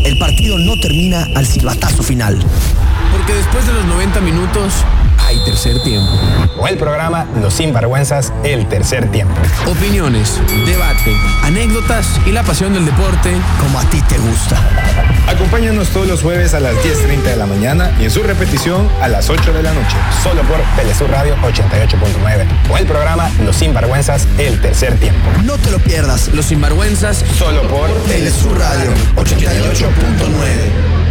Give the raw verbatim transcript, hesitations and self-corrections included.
El partido no termina al silbatazo final. Porque después de los noventa minutos hay tercer tiempo. O el programa Los Sinvergüenzas, el tercer tiempo. Opiniones, debate, anécdotas y la pasión del deporte como a ti te gusta. Acompáñanos todos los jueves a las diez treinta de la mañana y en su repetición a las ocho de la noche. Solo por Telesur Radio ochenta y ocho punto nueve. O el programa Los Sinvergüenzas, el tercer tiempo. No te lo pierdas. Los Sinvergüenzas solo por Telesur Radio ochenta y ocho punto nueve.